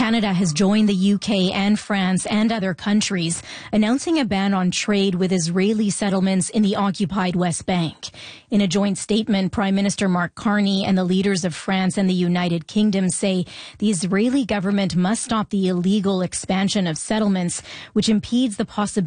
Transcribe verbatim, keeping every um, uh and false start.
Canada has joined the U K and France and other countries, announcing a ban on trade with Israeli settlements in the occupied West Bank. In a joint statement, Prime Minister Mark Carney and the leaders of France and the United Kingdom say the Israeli government must stop the illegal expansion of settlements, which impedes the possibility